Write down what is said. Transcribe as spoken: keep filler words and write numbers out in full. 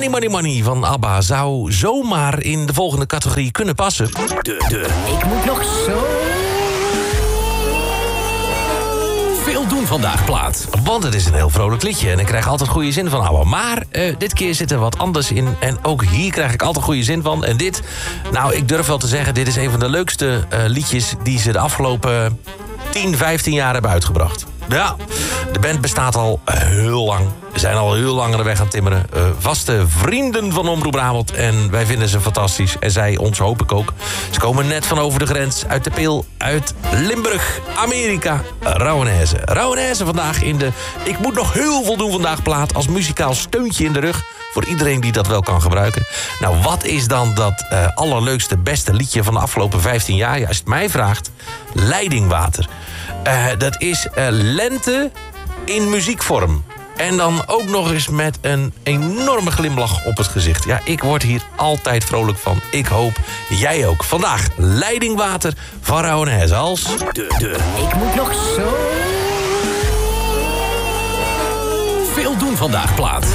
Money, Money, Money van ABBA zou zomaar in de volgende categorie kunnen passen. De, de. Ik moet nog zo... veel doen vandaag plaat. Want het is een heel vrolijk liedje en ik krijg altijd goede zin van ABBA. Maar uh, dit keer zit er wat anders in en ook hier krijg ik altijd goede zin van. En dit, nou ik durf wel te zeggen, dit is een van de leukste uh, liedjes die ze de afgelopen tien, vijftien jaar hebben uitgebracht. Ja, de band bestaat al heel lang. We zijn al heel lang aan de weg aan het timmeren. Uh, vaste vrienden van Omroep Brabant. En wij vinden ze fantastisch. En zij ons hoop ik ook. Ze komen net van over de grens. Uit de Peel. Uit Limburg. Amerika. Rauwenese. Rauwenese vandaag in de... Ik moet nog heel veel doen vandaag plaat. Als muzikaal steuntje in de rug. Voor iedereen die dat wel kan gebruiken. Nou, wat is dan dat uh, allerleukste, beste liedje van de afgelopen vijftien jaar? Ja, als je het mij vraagt. Leidingwater. Uh, dat is uh, lente in muziekvorm. En dan ook nog eens met een enorme glimlach op het gezicht. Ja, ik word hier altijd vrolijk van. Ik hoop jij ook. Vandaag Leidingwater van Rauwenese als... De, de. Ik moet nog zo... veel doen vandaag plaat.